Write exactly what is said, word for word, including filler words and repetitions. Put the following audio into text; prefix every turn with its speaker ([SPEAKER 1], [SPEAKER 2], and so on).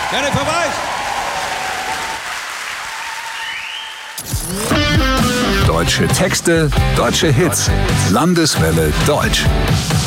[SPEAKER 1] Gerne Verweis.
[SPEAKER 2] Deutsche Texte, deutsche Hits. Landeswelle Deutsch.